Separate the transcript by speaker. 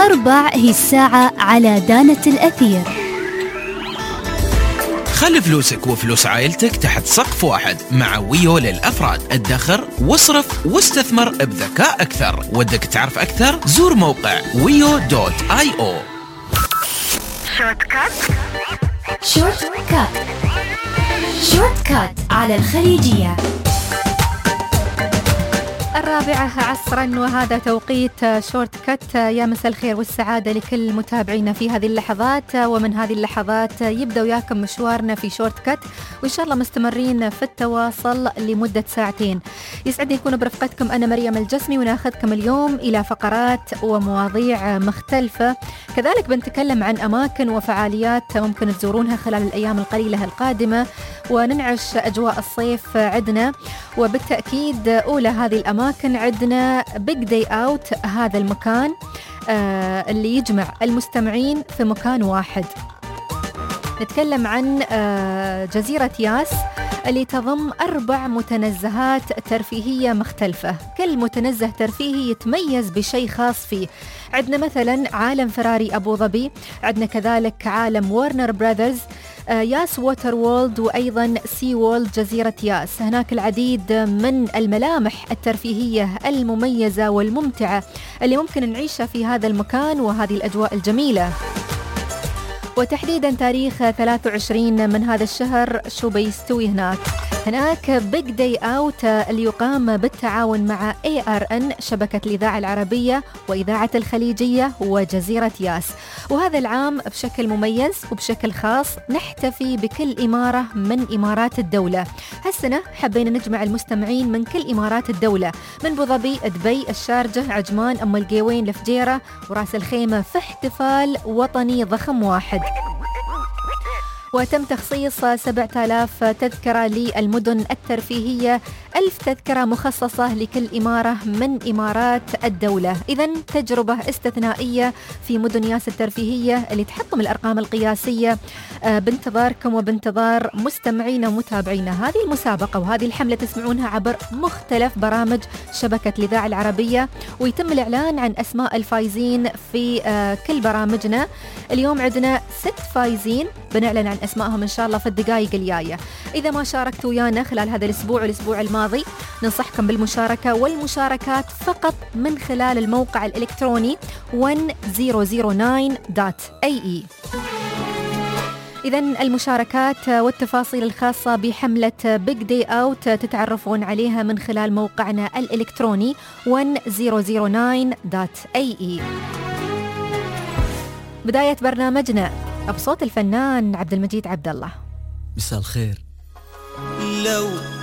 Speaker 1: 4 هي الساعة على دانة الأثير.
Speaker 2: خلي فلوسك وفلوس عائلتك تحت سقف واحد مع ويو للأفراد. ادخر واصرف واستثمر بذكاء أكثر. ودك تعرف أكثر؟ زور موقع wio.io.
Speaker 1: شورت كات على الخليجية.
Speaker 3: 4 عصرا وهذا توقيت شورت كات. يا مساء الخير والسعادة لكل متابعينا في هذه اللحظات، ومن هذه اللحظات يبدأ وياكم مشوارنا في شورت كات، وإن شاء الله مستمرين في التواصل لمدة ساعتين. يسعدني يكون برفقتكم أنا مريم الجسمي، وناخذكم اليوم إلى فقرات ومواضيع مختلفة. كذلك بنتكلم عن أماكن وفعاليات ممكن تزورونها خلال الأيام القليلة القادمة، وننعش أجواء الصيف عندنا. وبالتأكيد أولى هذه الأماكن عندنا بيج داي أوت، هذا المكان اللي يجمع المستمعين في مكان واحد. نتكلم عن جزيرة ياس اللي تضم 4 متنزهات ترفيهية مختلفة، كل متنزه ترفيهي يتميز بشيء خاص فيه. عندنا مثلا عالم فراري أبو ظبي، عندنا كذلك عالم وارنر براذرز، ياس ووتر وولد، وأيضا سي وولد جزيرة ياس. هناك العديد من الملامح الترفيهية المميزة والممتعة اللي ممكن نعيشها في هذا المكان وهذه الأجواء الجميلة. وتحديدا تاريخ 23 من هذا الشهر شو بيستوي هناك بيج داي أوت اللي يقام بالتعاون مع ARN شبكة الإذاعة العربية وإذاعة الخليجية وجزيرة ياس. وهذا العام بشكل مميز وبشكل خاص نحتفي بكل إمارة من إمارات الدولة. هالسنة حبينا نجمع المستمعين من كل إمارات الدولة، من أبو ظبي، دبي، الشارجة، عجمان، أم القوين، الفجيرة، وراس الخيمة، في احتفال وطني ضخم واحد. وتم تخصيص 7000 تذكرة للمدن الترفيهية، 1000 تذكرة مخصصة لكل إمارة من إمارات الدولة. إذن تجربة استثنائية في مدن ياس الترفيهية اللي تحطم الأرقام القياسية. بانتظاركم وبانتظار مستمعينا ومتابعينا. هذه المسابقة وهذه الحملة تسمعونها عبر مختلف برامج شبكة الإذاعة العربية، ويتم الإعلان عن أسماء الفائزين في كل برامجنا. اليوم عندنا 6 فائزين بنعلن عن أسمائهم إن شاء الله في الدقائق الجاية. إذا ما شاركتوا ويانا خلال هذا الأسبوع والأسبوع الماضي، ننصحكم بالمشاركة والمشاركات فقط من خلال الموقع الإلكتروني 1009.ae. إذن المشاركات والتفاصيل الخاصة بحملة بيج داي أوت تتعرفون عليها من خلال موقعنا الإلكتروني 1009.ae. بداية برنامجنا بصوت الفنان عبد المجيد عبد الله.
Speaker 4: مساء الخير. لو